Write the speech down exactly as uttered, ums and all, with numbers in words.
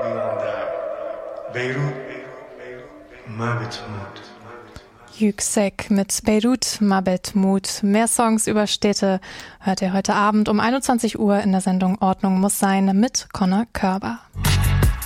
Yüksek mit Beirut Mabet Mut. Mehr Songs über Städte hört ihr heute Abend um einundzwanzig Uhr in der Sendung Ordnung muss sein mit Conor Körber.